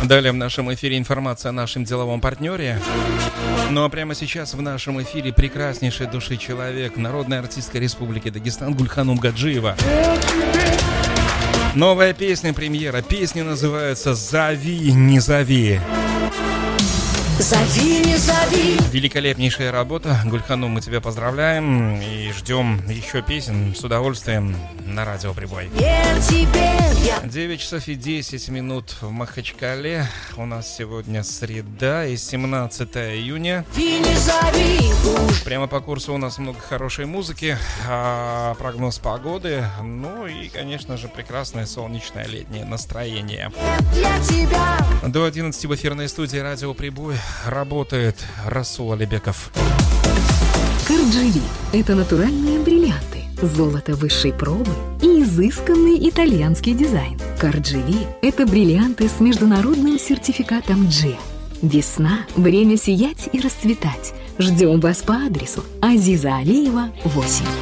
Далее в нашем эфире информация о нашем деловом партнере. Ну а прямо сейчас в нашем эфире прекраснейшей души человек, народная артистка Республики Дагестан Гульханум Гаджиева. Новая песня, премьера. Песня называется «Зови, не зови». Зови, не зови. Великолепнейшая работа. Гульханум, мы тебя поздравляем и ждем еще песен с удовольствием на радио «Прибой». 9 часов и 10 минут в Махачкале. У нас сегодня среда и 17 июня. Прямо по курсу у нас много хорошей музыки, прогноз погоды, ну и, конечно же, прекрасное солнечное летнее настроение. До 11 в эфирной студии радио «Прибой» работает Расул Алибеков. Кардживи – это натуральные бриллианты, золото высшей пробы и изысканный итальянский дизайн. Кардживи – это бриллианты с международным сертификатом G. Весна – время сиять и расцветать. Ждем вас по адресу Азиза Алиева, 8.